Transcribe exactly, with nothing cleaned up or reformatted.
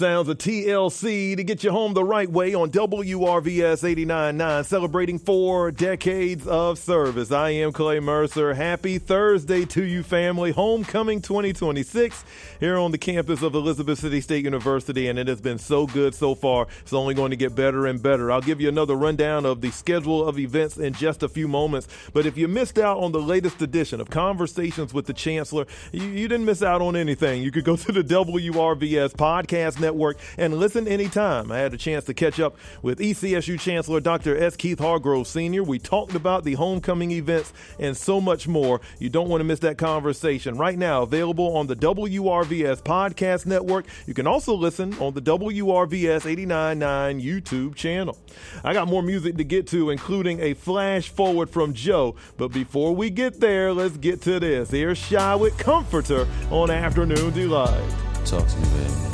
Sounds of T L C to get you home the right way on W R V S eighty-nine point nine, celebrating four decades of service. I am Clay Mercer. Happy Thursday to you, family. Homecoming twenty twenty-six here on the campus of Elizabeth City State University, and it has been so good so far. It's only going to get better and better. I'll give you another rundown of the schedule of events in just a few moments, but if you missed out on the latest edition of Conversations with the Chancellor, you, you didn't miss out on anything. You could go to the W R V S Podcast Network and listen anytime. I had a chance to catch up with E C S U Chancellor Doctor S. Keith Hargrove Senior We talked about the homecoming events and so much more. You don't want to miss that conversation. Right now, available on the W R V S Podcast Network. You can also listen on the W R V S eighty-nine point nine YouTube channel. I got more music to get to, including a flash forward from Joe. But before we get there, let's get to this. Here's Shy with Comforter on Afternoon Delight. Talk to me, baby.